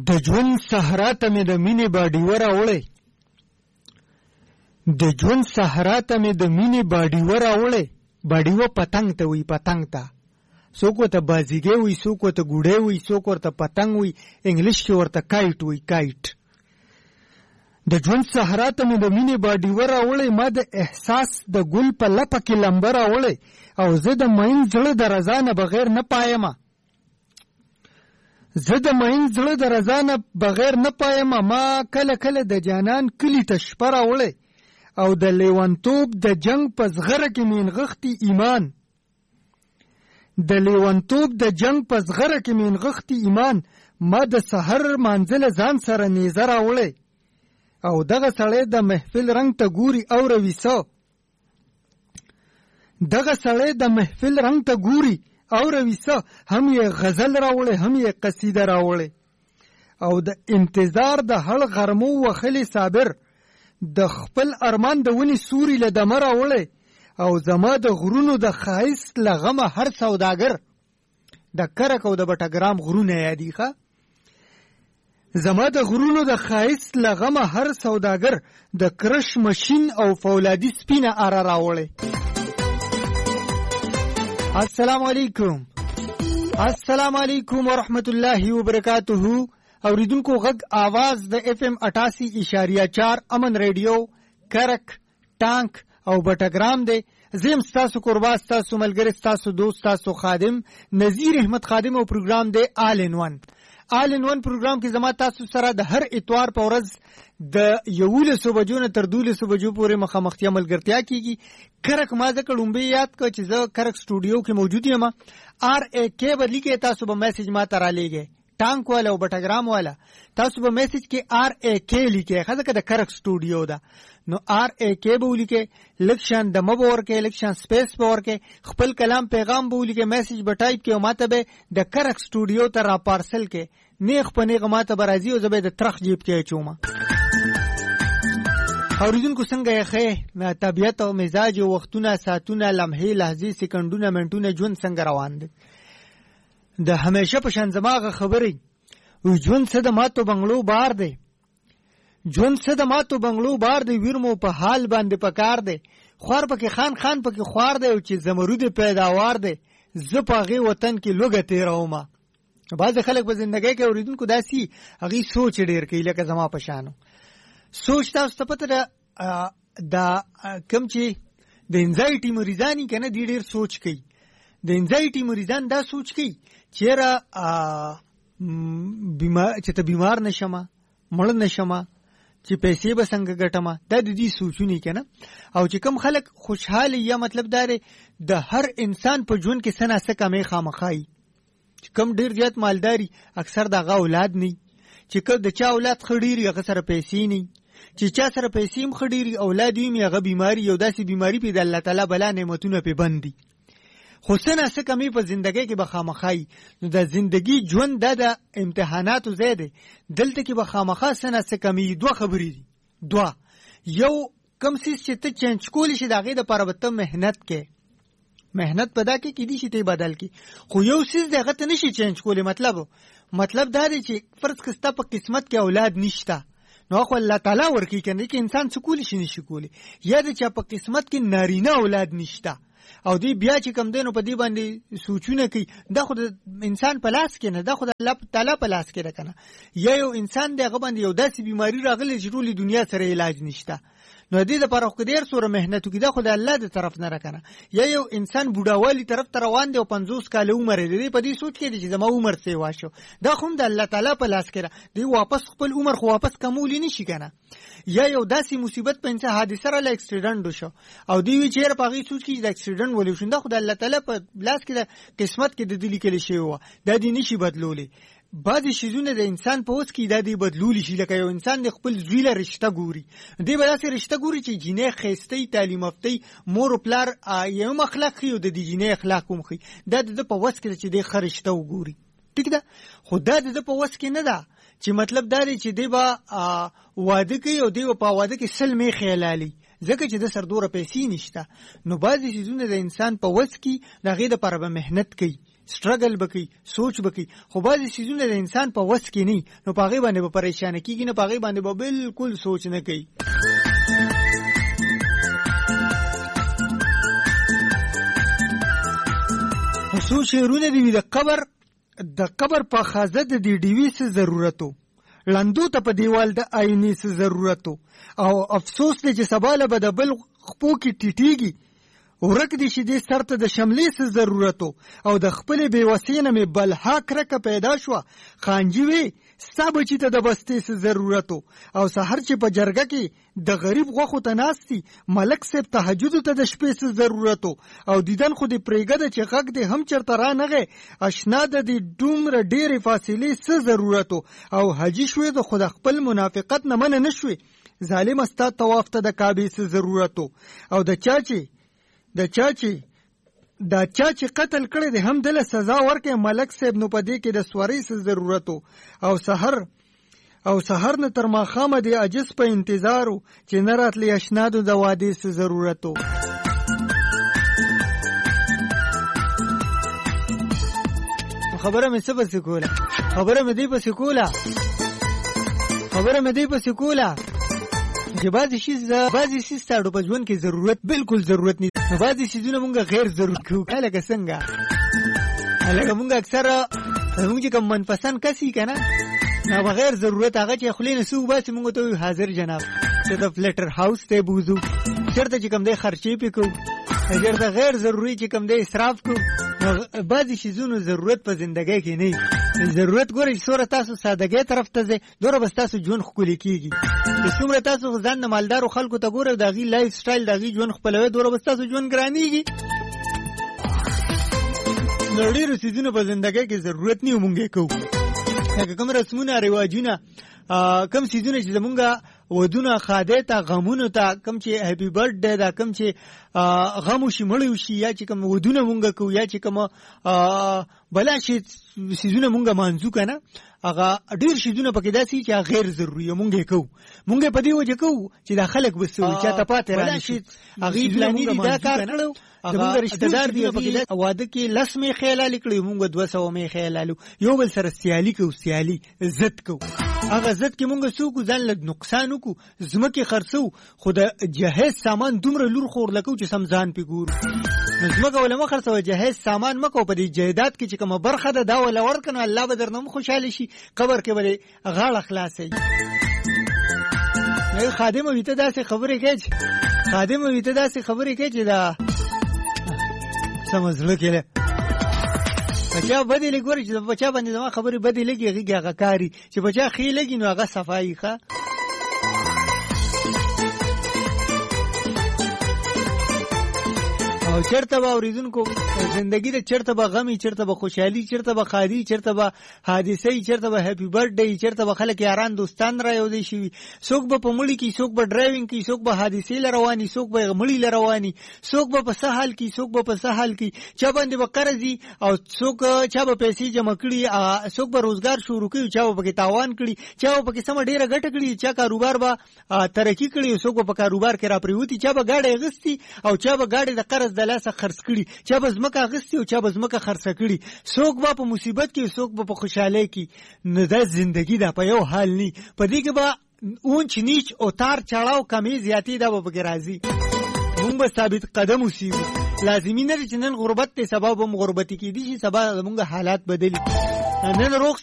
د ژوند صحرا ته مې د مینې باډیوه راوړې، د ژوند صحرا ته مې د مینې باډیوه راوړې. باډیوه پتنګ ته وی، پتنګ ته څوک ورته بازیګی وی، څوک ورته ګوډی وی، څوک ورته پتنګ وی، انګلیش کې ورته کایټ وی، کایټ. د ژوند صحرا ته مې د مینې باډیوه راوړې، ما د احساس د ګل په لپه کې لمبه راوړې، او زه د مین زړه د رضا نه بغیر نه پایمه، زه د مین زړه د رضا نه بغیر نه پایمه. ما کله کله د جانان کلی ته شپه راوړې، او د لیونتوب د جنگ په زغره کې مې نغښتي ایمان، د لیونتوب د جنگ په زغره کې مې نغښتي ایمان. ما د سحر مانځله ځان سره نیزه راوړې، او دغه سړی د محفل رنگ ته ګوري او رویسه، دغه سړی د محفل رنگ ته ګوري او رویسه. هم یې غزل راوړې، هم یې قصیده راوړې، او د انتظار د هړ غرمو وخلې صابر، د خپل ارمان د ونی سوري له دمه راوړې، او زما د غرونو د ښایست له غمه هر سوداګر. د کرک او د بټګرام غرونه یادي ښه، زما د غرونو د ښایست له غمه هر سوداګر، د کرش ماشین او فولادي سپینه اره راوړې. السلام علیکم، السلام علیکم ورحمت الله وبرکاتہ. اوریدونکو غږ आवाज د FM 88.4 امن ریډیو کرک ټانک او بټګرام دی. زم ستاسو قربا، ستاسو ملګری، ستاسو دوست، ستاسو خادم نذیر احمد خادم، او پروګرام دی آل ان ون. آل ان ون پروګرام کې زما تاسو سره د هر اتوار په ورځ د 11 بجو نه تر 12 بجو پورې مخامختیا ملګرتیا کیږي. کرک ما ځکه لومبي یاد کو چې زه کرک سټوډیو کې موجود یم. RAK بدلی کې تاسو به میسج ما ته را لېږئ، ټانک والا او بټګرام والا تاسو به میسج کې RAK لیکئ، ځکه د کرک سټوډیو ده. نو RAK به ولیکئ، لکشن د مبه ورکئ، لکشن سپیس به ورکئ، خپل کلام پیغام به ولیکئ، میسج به ټایپ کړئ، او ماته به د کرک سټوډیو ته را پارسل کړئ. نیغ په نیغه ماته به راځي، او زه به د ترخ جیب کې اچوم. اوریدونکو څنګه یې ښه طبیعت او مزاج او وختونه، ساعتونه، لمحې، لحظې، سکندونه، منټونه، ژوند څنګه روان دی؟ د همیشه په شان زماغه خبرې وي، ژوند څه د ماتو بنگلو بار دی، ژوند څه د ماتو بنگلو بار دی، ویرمو په حال باندې پکار دی، خوار پکې خان خان پکې خوار دی، او چې زمرود پیداوار دی، زه په هغې وطن کې لوږه تېرومه. بعضې خلک په زندګۍ کې اوریدونکو داسې هغې سوچ ډېر کوي، لکه زما په شانو سوچ. تاسو ته پته ده دا کوم چې د انزایټي مریضان که نه دي ډېر سوچ کوي. د انزایټي مریضان دا سوچ کوي چېرې چې ته بیمار نشمه، مړ نشمه، چې پیسې به څنګه ګټمه، دا د دې سوچونه که نه. او چې کوم خلک خوشحاله یا مطلب دا دی د هر انسان په ژوند کې څه نه څه کمی خامخایي. چې کوم ډېر زیات مالداري اکثر د هغه اولاد نه، چې کوم د چا اولاد ښه ډېري هغه سره پیسې نه، چې چا سره پیسې هم ښه ډېري اولاد وي هغه بیماري، یو داسې بیماري پې د الله تعالی بلا نعمتونه پې بند دي. خو څه نه څه کمی په زندګۍ کې به خامخایي. نو د زندګي ژوند دا د امتحاناتو ځای دی، دلته کې به خامخا څه نه څه کمی. دوه خبرې دي، دوه. یو کم څیز چې ته چینج کولی شي د هغې دپاره به ته محنت کې، محنت په دا کې کېدی شي ته بدل کې. خو یو څیز د هغه ته نشي چینج کولی. مطلب دا دی چې فرض کړه ستا په قسمت کې اولاد نشته، نو خو الله تعالی ورکوي که نه، کې انسان څه کولی شي نشي کولی. یا د چا په قسمت کې نارینه اولاد نشته، او دی بیا چې کم دی نو په دې باندې سوچونه کوي، دا خو د انسان په لاس کې نه، دا خو د الله تعالی په لاس کې ده که نه. یا یو انسان دی هغه باندې یو داسې بیماري راغلی چې ټولې دنیا سره علاج نشته، نو دې دپاره خو ډېر څومره محنت وکړي، دا خو د الله د طرف نه ده که نه. یا یو انسان بوډاوالي طرف ته روان دی او 50 کاله عمر یې دی، په دې سوچ کې دی چې زما عمر سیوا شو، دا خو هم د الله تعالی په لاس کې ده. دی واپس خپل عمر خو واپس کمولی نشي که نه. یا یو داسې مصیبت په انسان حادثه راله اکسیډنټ وشو، او دی وی چېرې په هغې سوچ کې چې د اکسیډنټ ولې وشو، دا خو د الله تعالی په لاس کې د قسمت کې د دې لیکلې شوی وه، دا دې نشي بدلولی. بعضې شیزونه د انسان په اوس کې دا دی بدلولی شي. لکه یو انسان د خپل زوی له رشته ګوري، دی به داسې رشته ګوري چې جینۍ ښایسته وي، تعلیم یافته وي، مور و پلار یې هم اخلاق ښي او د دې جینۍ اخلاق هم ښي. دا د ده په وس کې ده چې دی ښه رشته وګوري، ټیک ده. خو دا د ده په وس کې نه ده چې مطلب دا دی چې دی به واده کوي او دی به په واده کې 100 میخې حلالي، ځکه چې د سر دوره پیسې نشته. نو بعضې چیزونه د انسان په وس کې د هغې دپاره به محنت کوي، سټرګل بکی سوچ بکی خو بعضې څیزونه د انسان په وس کې نه نو په هغې باندې به پریشانه کېږي نه په هغې باندې به بالکل سوچ نه کوي څو شعرونه دي د قبر په خازه د دې ډیوې څه ضرورتو لندو ته په دیوال د آینې څه ضرورتو او افسوس دی چې سبا له به د بل خپو کې ټیټېږي ورک دي چې دې سر ته د شملې څه ضرورتو او د خپلې بېوسۍ نه مې بلها کرکه پیدا شوه خانجي وې ستا بچي ته د بستې څه ضرورتو او سحر چې په جرګه کې د غریب غوښو ته ناستي ملک صاحب تهجدو ته د شپې څه ضرورتو او دیدن خو دې پرېږده چې غږ دې هم چېرته رانغی اشنا د دې دومره ډېرې فاصلې څه ضرورتو او حاجي شوې د خو د خپل منافقت نه منع نه شوې ظالمه ستا طواف ته د کعبې څه ضرورتو او د چا چې قتل کړی دی هم دله سزا ورکړي ملک صاحب نو په دې کې د سورۍ څه ضرورتو او سحر نه تر ماښامه دی عجز په انتظارو چې نه راتلی اشنادو د وادې څه ضرورتو خبره مې څه پسې کوله خبره مې دې پسې کوله چې بعضې شي ستاړو په ژوند کې ضرورت بالکل ضرورت نه بعضې شیزونه مونږ غیر ضرورت کوو لکه څنګه لکه مونږ اکثره مونږ چې کوم منپسند کس وي که نه نو بغیر ضرورت هغه چې خولې نه څه وباسي مونږ ته وایو حاضر جناب چې د فلټر هاوس ته بوځو چېرته چې کوم دی خرچې پې کوو چېرته غیر ضروري چې کوم دی اسراف کوو نو بعضې شیزونو ضرورت په زندګۍ کې نه وي ضرورت ګورئ چې څومره تاسو سادګۍ طرف ته ځئ دومره به ستاسو ژوند ښکلي کېږي چې څومره تاسو ځان د مالدارو خلکو ته ګورئ د هغې لایف سټایل د هغې ژوند خپلوئ دومره به ستاسو ژوند ګرانېږي نو ډېرو څیزونو په زندګۍ کې ضرورت نه وي مونږ یې کوو لکه کوم رسمونه رواجونه کم څیزونه چې زمونږ ودونه خادی ته غمونو ته کم چې هیپي برډ ډے ده کم چې غم وشي مړی وشي یا چې کوم ودونه مونږ کوو یا چې کوم بلا شي څیزونه مونږ مانځو که نه هغه ډېر شیزونه پکې داسې چې غیر ضروري مونږ یې کوو مونږ یې په دې وجه کوو چې دا خلک به څه وي چاته پاتې رانشي هغې فلاني دي دا کار کړی زمونږ رشتهدار دي واده کې 10 مې خیالالي کړی مونږ 200 مې خیالالو یو بل سره سیالي کوو سیالي ضد کوو هغه ضد کې مونږ څه وکړو ځان له نقصان وکړو ځمکې خرڅو خو د جهیز سامان دومره لور خورله کوو چې سم ځان پې ګورو نو ځمکه وله مه خرڅوه جهیز سامان مه کوو په دې جایداد کې چې کومه برخه ده دا وله ورکړه نو الله به درنه هم خوشحاله شي قبر کې به دې غاړه خلاصوي خادمه وي ته داسې خبرې کوي چې دا سمه زړه کې ده په چا بدې لږ ګورې چې په چا باندې زما خبرې بدې لګي هغې کې هغه کاري چې په چا ښې لګي نو هغه صفایي ښه او چرته به اوریدونکو زندگی د چرته به غمی چرته به خوشحالي چرته به خادي چرته به حادثه چرته به هپی برثډے چرته به خلک یاران دوستان را یو دی شي څوک به په مړي کې څوک به ډرایوینګ کې څوک به حادثه لرواني څوک به مړي لرواني څوک به په سهال کې څوک به په سهال کې چا باندې به قرضي او څوک چا به پیسې جمع کړي څوک به روزګار شروع کړي چا به پکې تاوان کړي چا به پکې سم ډیره ګټه کړي چا کاروبار به ترقی کړي څوک به په کاروبار کې را پریوتی چا به گاډي غستی او چا به گاډي د قرض د لاسه خرڅ کړي چا به ځمکه غستی او چا به ځمکه خرڅ کړي څوک به په مصیبت کې څوک به په خوشحالۍ کې نه د ژوندۍ دا په یو حال نه په دې کې به اونچ نیچ او تار چړاو کمی زیاتی دا به پکې راځي مونږ به ثابت قدم اوسو لازمي نه چې نن غربت ته سبب هم غربتي کې دي چې سبا مونږ حالات بدلی نن روغ